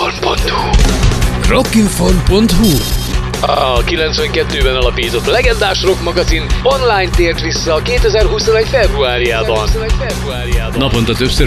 Rockinform.hu A 92-ben alapított legendás rock magazin online tért vissza 2021. februárjában. Naponta többször